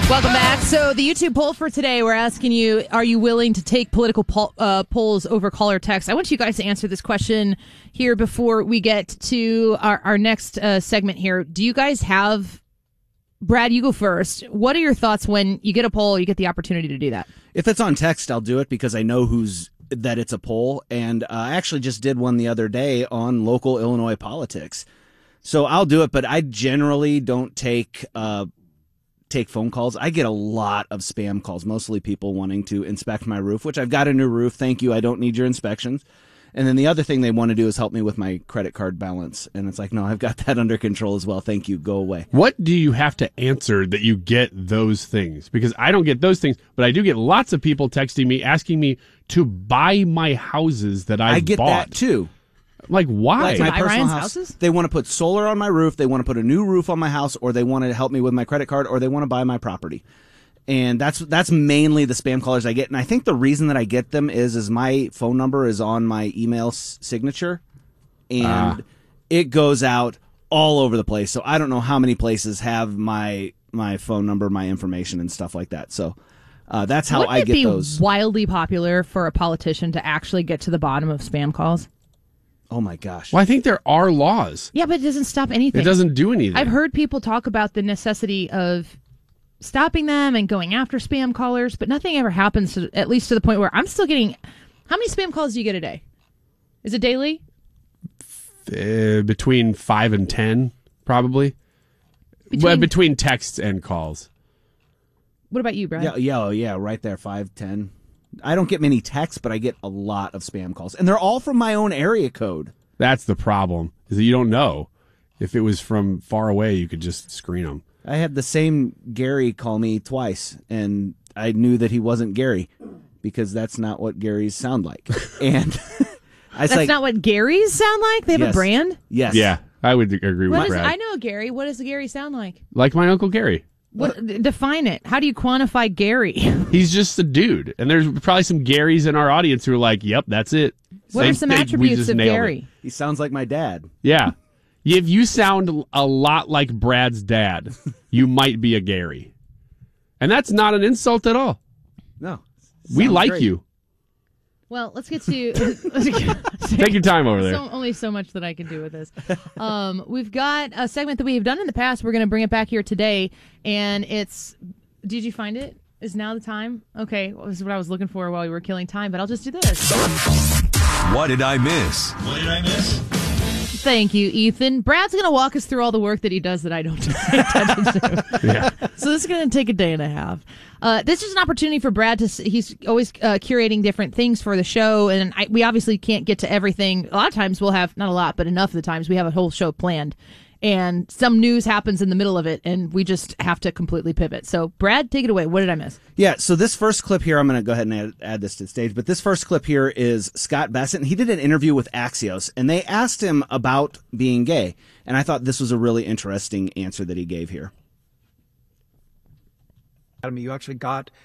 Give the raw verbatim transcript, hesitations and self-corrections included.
Welcome back. So the YouTube poll for today, we're asking you, are you willing to take political poll, uh, polls over call or text? I want you guys to answer this question here before we get to our, our next uh, segment here. Do you guys have, Brad, you go first. What are your thoughts when you get a poll, you get the opportunity to do that? If it's on text, I'll do it because I know who's that it's a poll. And uh, I actually just did one the other day on local Illinois politics. So I'll do it, but I generally don't take uh, take phone calls. I get a lot of spam calls, mostly people wanting to inspect my roof, which I've got a new roof. Thank you. I don't need your inspections. And then the other thing they want to do is help me with my credit card balance. And it's like, no, I've got that under control as well. Thank you. Go away. What do you have to answer that you get those things? Because I don't get those things, but I do get lots of people texting me, asking me to buy my houses that I've I get bought. that too. Like, why? Like my buy personal Ryan's house. houses? They want to put solar on my roof. They want to put a new roof on my house, or they want to help me with my credit card, or they want to buy my property. And that's that's mainly the spam callers I get. And I think the reason that I get them is is my phone number is on my email s- signature, and Ah. it goes out all over the place. So I don't know how many places have my my phone number, my information, and stuff like that. So uh, that's how Wouldn't I it get be those. wildly popular for a politician to actually get to the bottom of spam calls? Oh my gosh! Well, I think there are laws. Yeah, but it doesn't stop anything. It doesn't do anything. I've heard people talk about the necessity of stopping them and going after spam callers, but nothing ever happens, to, at least to the point where I'm still getting... How many spam calls do you get a day? Is it daily? Uh, between five and ten, probably. Between, Well, between texts and calls. what about you, Brad? Yeah, yeah, oh, yeah, right there, five, ten. I don't get many texts, but I get a lot of spam calls, and they're all from my own area code. That's the problem, is that you don't know. If it was from far away, you could just screen them. I had the same Gary call me twice, and I knew that he wasn't Gary because that's not what Garys sound like. And I was That's like, not what Garys sound like? They have Yes. a brand? yes, Yeah, I would agree What with is, Brad. I know a Gary. What does a Gary sound like? Like my Uncle Gary. What, define it. How do you quantify Gary? He's just a dude. And there's probably some Garys in our audience who are like, yep, that's it. What Same are some thing. We attributes just of nailed it. Gary? he sounds like my dad. Yeah. If you sound a lot like Brad's dad, you might be a Gary. And that's not an insult at all. No, We sounds like great. you. Well, let's get to... Take your time over there. So, only so much that I can do with this. Um, we've got a segment that we have done in the past. We're going to bring it back here today, and it's. Did you find it? Is now the time? Okay, well, this is what I was looking for while we were killing time, but I'll just do this. What did I miss? What did I miss? Thank you, Ethan. Brad's going to walk us through all the work that he does that I don't pay attention to. Yeah. So this is going to take a day and a half. Uh, this is an opportunity for Brad to. s- He's always uh, curating different things for the show, and I, we obviously can't get to everything. A lot of times we'll have not a lot, but enough of the times we have a whole show planned, and some news happens in the middle of it, and we just have to completely pivot. So, Brad, take it away. What did I miss? Yeah, so this first clip here, I'm going to go ahead and add, add this to the stage, but this first clip here is Scott Bassett, and he did an interview with Axios, and they asked him about being gay, and I thought this was a really interesting answer that he gave here. Academy, you actually got